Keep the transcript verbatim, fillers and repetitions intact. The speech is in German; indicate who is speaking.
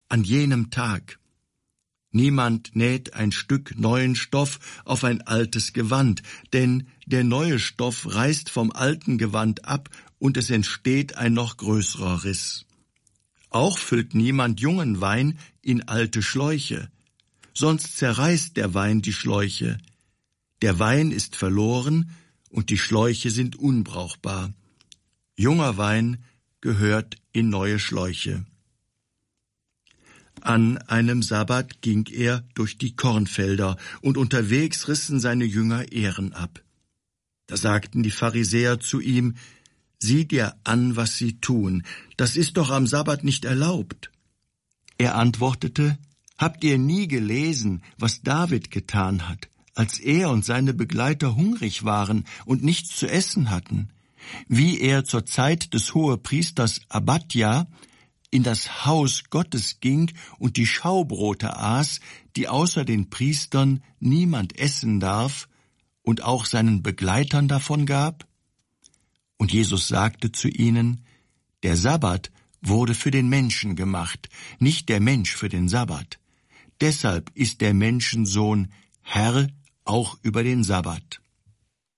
Speaker 1: an jenem Tag. Niemand näht ein Stück neuen Stoff auf ein altes Gewand, denn der neue Stoff reißt vom alten Gewand ab und es entsteht ein noch größerer Riss. Auch füllt niemand jungen Wein in alte Schläuche, sonst zerreißt der Wein die Schläuche. Der Wein ist verloren und die Schläuche sind unbrauchbar. Junger Wein gehört in neue Schläuche. An einem Sabbat ging er durch die Kornfelder, und unterwegs rissen seine Jünger Ähren ab. Da sagten die Pharisäer zu ihm: Sieh dir an, was sie tun, das ist doch am Sabbat nicht erlaubt. Er antwortete: Habt ihr nie gelesen, was David getan hat, als er und seine Begleiter hungrig waren und nichts zu essen hatten, wie er zur Zeit des Hohepriesters Abadja in das Haus Gottes ging und die Schaubrote aß, die außer den Priestern niemand essen darf, und auch seinen Begleitern davon gab? Und Jesus sagte zu ihnen: Der Sabbat wurde für den Menschen gemacht, nicht der Mensch für den Sabbat. Deshalb ist der Menschensohn Herr auch über den Sabbat.